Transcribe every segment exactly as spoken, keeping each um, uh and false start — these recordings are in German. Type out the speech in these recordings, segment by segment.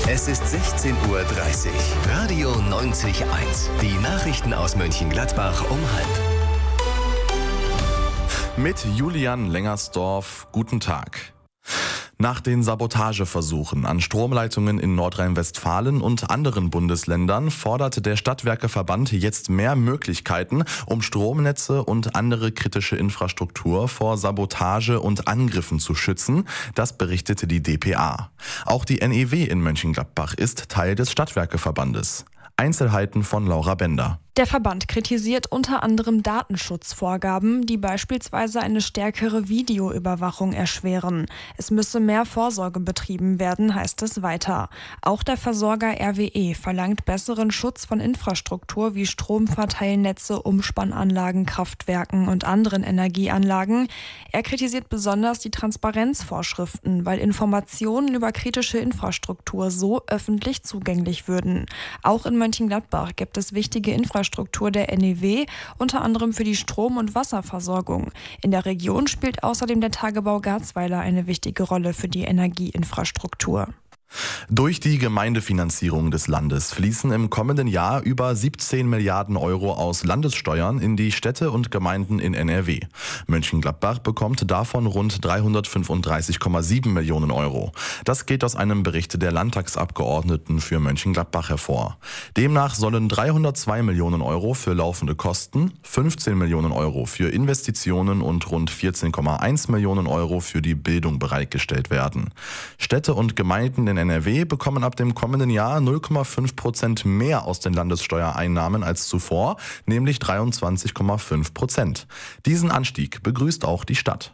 Es ist sechzehn Uhr dreißig. Radio neunzig Komma eins. Die Nachrichten aus Mönchengladbach um halb. Mit Julian Lengersdorf, guten Tag. Nach den Sabotageversuchen an Stromleitungen in Nordrhein-Westfalen und anderen Bundesländern fordert der Stadtwerkeverband jetzt mehr Möglichkeiten, um Stromnetze und andere kritische Infrastruktur vor Sabotage und Angriffen zu schützen. Das berichtete die d p a. Auch die N E W in Mönchengladbach ist Teil des Stadtwerkeverbandes. Einzelheiten von Laura Bender. Der Verband kritisiert unter anderem Datenschutzvorgaben, die beispielsweise eine stärkere Videoüberwachung erschweren. Es müsse mehr Vorsorge betrieben werden, heißt es weiter. Auch der Versorger R W E verlangt besseren Schutz von Infrastruktur wie Stromverteilnetze, Umspannanlagen, Kraftwerken und anderen Energieanlagen. Er kritisiert besonders die Transparenzvorschriften, weil Informationen über kritische Infrastruktur so öffentlich zugänglich würden. Auch in Mönchengladbach gibt es wichtige Infrastruktur Struktur der N E W, unter anderem für die Strom- und Wasserversorgung. In der Region spielt außerdem der Tagebau Garzweiler eine wichtige Rolle für die Energieinfrastruktur. Durch die Gemeindefinanzierung des Landes fließen im kommenden Jahr über siebzehn Milliarden Euro aus Landessteuern in die Städte und Gemeinden in N R W. Mönchengladbach bekommt davon rund dreihundertfünfunddreißig Komma sieben Millionen Euro. Das geht aus einem Bericht der Landtagsabgeordneten für Mönchengladbach hervor. Demnach sollen dreihundertzwei Millionen Euro für laufende Kosten, fünfzehn Millionen Euro für Investitionen und rund vierzehn Komma eins Millionen Euro für die Bildung bereitgestellt werden. Städte und Gemeinden in N R W bekommen ab dem kommenden Jahr null Komma fünf Prozent mehr aus den Landessteuereinnahmen als zuvor, nämlich dreiundzwanzig Komma fünf Prozent. Diesen Anstieg begrüßt auch die Stadt.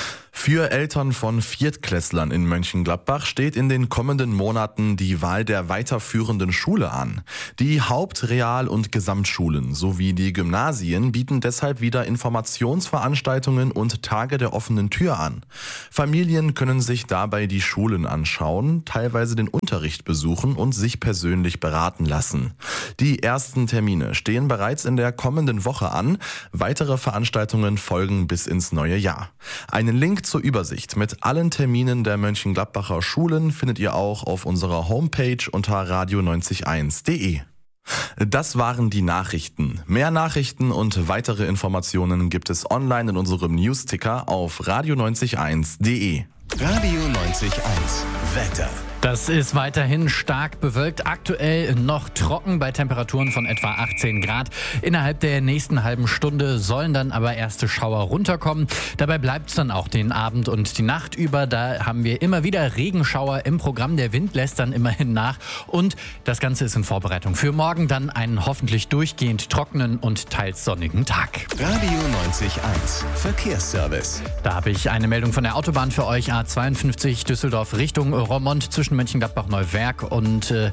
Für Eltern von Viertklässlern in Mönchengladbach steht in den kommenden Monaten die Wahl der weiterführenden Schule an. Die Haupt-, Real- und Gesamtschulen sowie die Gymnasien bieten deshalb wieder Informationsveranstaltungen und Tage der offenen Tür an. Familien können sich dabei die Schulen anschauen, teilweise den Unterricht besuchen und sich persönlich beraten lassen. Die ersten Termine stehen bereits in der kommenden Woche an. Weitere Veranstaltungen folgen bis ins neue Jahr. Einen Link zur Übersicht mit allen Terminen der Mönchengladbacher Schulen findet ihr auch auf unserer Homepage unter radio neunzig Komma eins punkt de. Das waren die Nachrichten. Mehr Nachrichten und weitere Informationen gibt es online in unserem Newsticker auf radio neunzig Komma eins punkt de. Radio neunzig Komma eins. Wetter. Das ist weiterhin stark bewölkt, aktuell noch trocken bei Temperaturen von etwa achtzehn Grad. Innerhalb der nächsten halben Stunde sollen dann aber erste Schauer runterkommen. Dabei bleibt es dann auch den Abend und die Nacht über. Da haben wir immer wieder Regenschauer im Programm. Der Wind lässt dann immerhin nach. Und das Ganze ist in Vorbereitung für morgen dann einen hoffentlich durchgehend trockenen und teils sonnigen Tag. Radio neunzig Komma eins. Verkehrsservice. Da habe ich eine Meldung von der Autobahn für euch. A zweiundfünfzig Düsseldorf Richtung Roermond zwischen Mönchengladbach-Neuwerk und äh,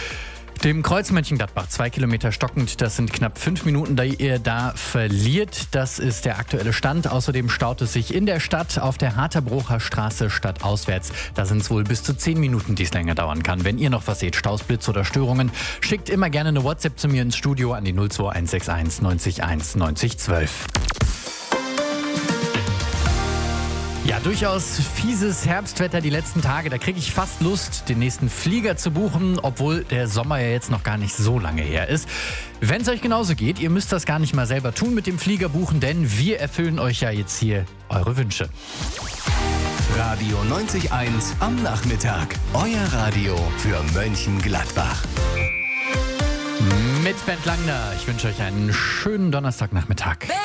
dem Kreuz Mönchengladbach. Zwei Kilometer stockend, das sind knapp fünf Minuten, die ihr da verliert. Das ist der aktuelle Stand. Außerdem staut es sich in der Stadt auf der Harterbrucher Straße stadtauswärts. Da sind es wohl bis zu zehn Minuten, die es länger dauern kann. Wenn ihr noch was seht, Staus, Blitz oder Störungen, schickt immer gerne eine WhatsApp zu mir ins Studio an die null zwei eins sechs eins neunzig eins neunzig zwölf. Ja, durchaus fieses Herbstwetter die letzten Tage. Da kriege ich fast Lust, den nächsten Flieger zu buchen, obwohl der Sommer ja jetzt noch gar nicht so lange her ist. Wenn es euch genauso geht, ihr müsst das gar nicht mal selber tun mit dem Flieger buchen, denn wir erfüllen euch ja jetzt hier eure Wünsche. Radio neunzig Komma eins am Nachmittag. Euer Radio für Mönchengladbach. Mit Bernd Langner. Ich wünsche euch einen schönen Donnerstagnachmittag.